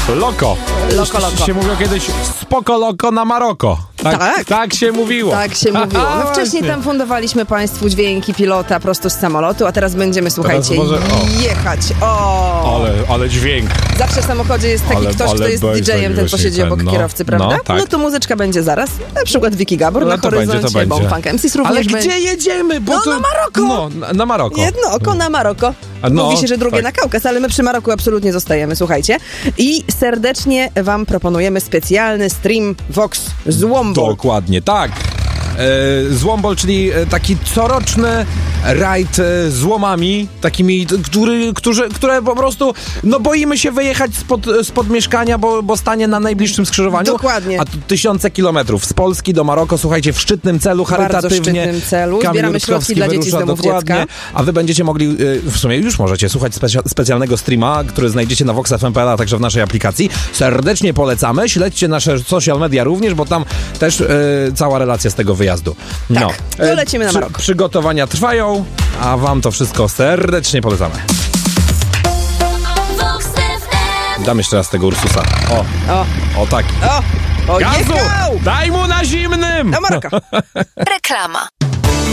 Loko. Loko. Się mówiło kiedyś spoko loko na Maroko. Tak się mówiło. Tak się mówiło. My wcześniej Właśnie. tam fundowaliśmy Państwu dźwięki pilota prosto z samolotu, a teraz będziemy, słuchajcie, jechać. Ale dźwięk. Zawsze w samochodzie jest taki ktoś, kto jest DJ-em, ten posiedzi obok kierowcy, prawda? No, tak. No to muzyczka będzie zaraz. Na przykład Vicky Gabor na horyzoncie, Bomb Funk MCs również Ale będzie. gdzie jedziemy? Bo No, to... na Maroko. No, na Maroko. Jedno oko na Maroko. Mówi się, że drugie na Kaukaz, ale my przy Maroku absolutnie zostajemy, słuchajcie. I serdecznie wam proponujemy specjalny stream Vox Złombol. Dokładnie, tak. Złombol, czyli taki coroczny rajd z łomami, takimi, które po prostu, boimy się wyjechać spod mieszkania, bo stanie na najbliższym skrzyżowaniu. Dokładnie. A tu tysiące kilometrów z Polski do Maroko, słuchajcie, w szczytnym celu, charytatywnie. Bardzo szczytnym celu. Kamil Zbieramy Rutkowski środki dla dzieci z wyrusza, domów dokładnie. dziecka. A wy będziecie mogli, w sumie już możecie słuchać specjalnego streama, który znajdziecie na vox.fm.pl, a także w naszej aplikacji. Serdecznie polecamy. Śledźcie nasze social media również, bo tam też cała relacja z tego wyjazdu. Tak, to lecimy na Maroko. Przygotowania trwają, a wam to wszystko serdecznie polecamy. Dam jeszcze raz tego Ursusa. O tak. O, Gazu! jechał! Daj mu na zimnym! Na Maroko. Reklama.